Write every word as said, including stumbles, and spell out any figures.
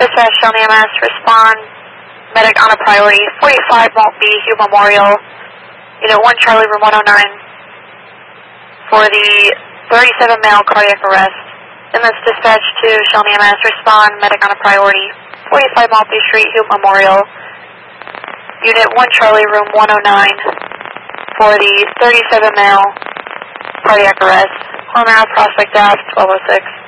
Dispatch, Shelby M S, respond. Medic on a priority. forty-five Malt B, Hugh Memorial. Unit one Charlie, room one oh nine. For the thirty-seven male cardiac arrest. M S Dispatch to Shelby M S, respond. Medic on a priority. forty-five Malt B Street, Hugh Memorial. Unit one Charlie, room one oh nine. For the thirty-seven male cardiac arrest. Hormel Prospect Ave, twelve oh six.